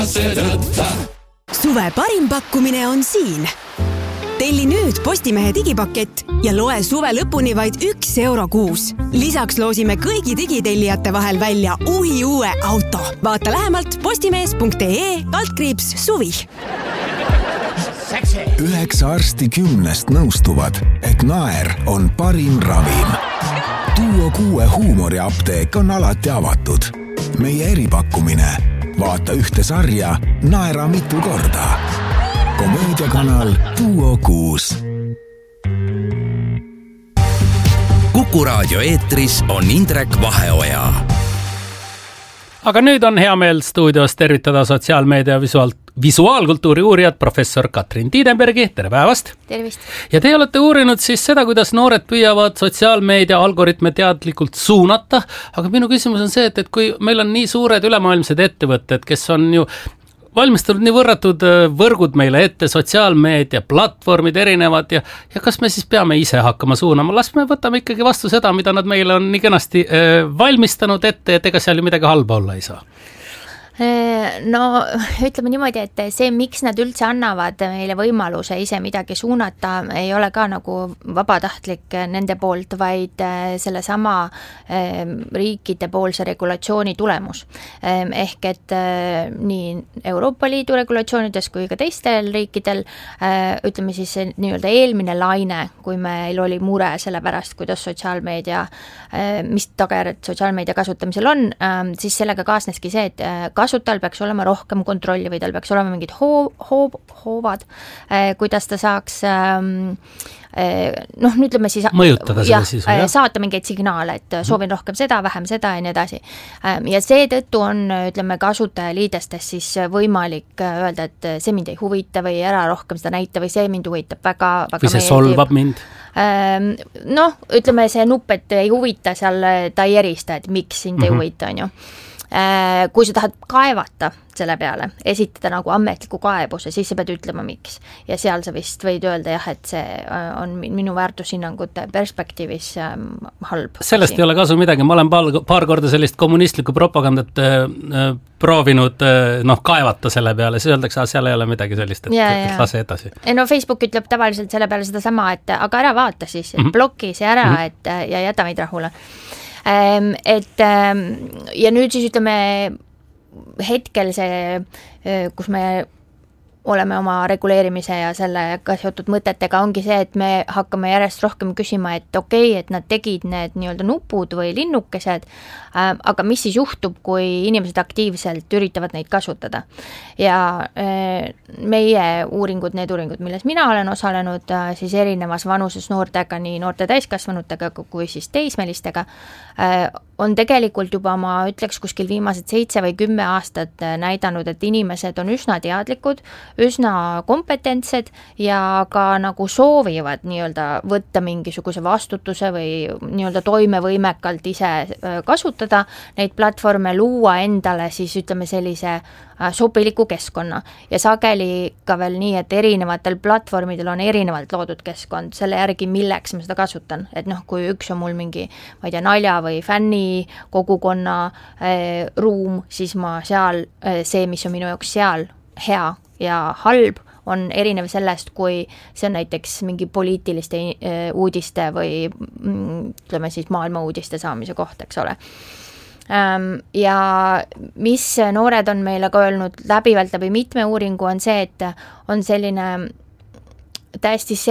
Suve parim pakkumine on siin. Telli nüüd Postimehe digipakett ja loe suve lõpuni vaid €1 kuus. Lisaks loosime kõigi digitellijate vahel välja uue auto. Vaata lähemalt postimees.ee/suvi. 9 arsti 10 nõustuvad, et naer on parim ravim. Duo 6 huumoriapteek on alati avatud. Meie eripakkumine. Vaata ühte sarja, naera mitu korda. Komöödiakanal Duo 6. Kuku Raadio eetris on Indrek Vaheoja. Aga nüüd on hea meel stuudios tervitada sotsiaalmeedia visuaalkultuuri uurijat professor Katrin Tiidenbergi. Tere päevast! Tervist! Ja te olete uurinud siis seda, kuidas noored püüavad sotsiaalmeedia algoritme teadlikult suunata. Aga minu küsimus on see, et kui meil on nii suured ülemaailmsed ettevõtted, kes on ju valmistanud nii võrratud võrgud meile ette, sotsiaalmeedia, platvormid erinevad ja kas me siis peame ise hakkama suunama? Las me võtame ikkagi vastu seda, mida nad meile on nii kenasti valmistanud ette, et ega seal ju midagi halba olla ei saa. No ütleme niimoodi, et see, miks nad üldse annavad meile võimaluse ise midagi suunata, ei ole ka nagu vabatahtlik nende poolt, vaid selle sama riikide poolse regulatsiooni tulemus. Ehk et nii Euroopa Liidu regulatsioonides kui ka teistel riikidel, ütleme siis nii-öelda eelmine laine, kui meil oli mure selle pärast, kuidas sotsiaalmeedia, mis tagajärjed sotsiaalmeedia kasutamisel on, siis sellega kaasneski see, et kasutajal peaks olema rohkem kontrolli või tal peaks olema mingid hoovad, kuidas ta saaks ütleme siis mõjutada selle sisu, saata mingeid signaale, et soovin rohkem seda, vähem seda ja nii edasi. Ja seetõttu on, ütleme, kasutajaliidestes siis võimalik öelda, et see mind ei huvita või ära rohkem seda näita või see mind huvitab väga või see solvab mind? Ütleme see nupp, et ei huvita seal, ta ei erista, et miks sind ei huvita, on ju. Kui sa tahad kaevata selle peale, esitada nagu ametliku kaebuse, siis sa pead ütlema miks. Ja seal sa vist võid öelda jah, et see on minu väärtushinnangute perspektiivis halb. Sellest ei ole kasu midagi, ma olen paar korda sellist kommunistlikku propagandat proovinud kaevata selle peale, siis öeldakse, seal ei ole midagi sellist, et lase edasi. No Facebook ütleb tavaliselt selle peale seda sama, et aga ära vaata siis, bloki see ära ja jäta meid rahule. Ja nüüd siis ütleme hetkel see, kus me oleme oma reguleerimise ja sellega seotud mõtetega, ongi see, et me hakkame järjest rohkem küsima, et okei, et nad tegid need nii-öelda nupud või linnukesed, aga mis siis juhtub, kui inimesed aktiivselt üritavad neid kasutada. Ja meie need uuringud, milles mina olen osalenud, siis erinevas vanuses noortega, nii noorte täiskasvanutega kui siis teismelistega, on tegelikult juba ma ütleks kuskil viimased 7 või 10 aastat näidanud, et inimesed on üsna teadlikud, üsna kompetentsed ja ka nagu soovivad nii-öelda võtta mingisuguse vastutuse või nii-öelda toimevõimekalt ise kasutada neid platvorme, luua endale siis ütleme sellise sobiliku keskkonna ja sageli ka veel nii, et erinevatel platvormidel on erinevalt loodud keskkond selle järgi, milleks ma seda kasutan, et kui üks on mul mingi, ma ei tea, nalja või fänni kogukonna ruum, siis ma seal, see, mis on minu jaoks seal hea ja halb, on erinev sellest, kui see on näiteks mingi poliitiliste uudiste või ütleme siis maailma uudiste saamise koht, eks ole. Ja mis noored on meile ka öelnud läbivalt läbi mitme uuringu on see, et on selline täiesti